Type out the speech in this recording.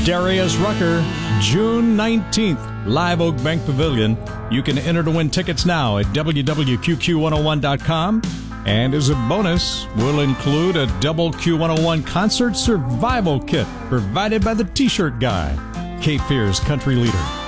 Darius Rucker, June 19th, Live Oak Bank Pavilion. You can enter to win tickets now at www.qqq101.com. And as a bonus, we'll include a double Q101 concert survival kit provided by the T-Shirt Guy, Cape Fear's country leader.